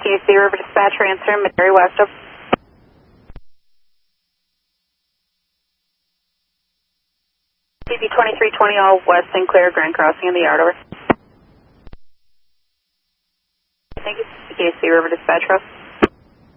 CKC River Dispatch, answer Missouri West of CB 2320 all West Sinclair, Grand Crossing in the yard, over. Thank you, CKC River Dispatch, Ross.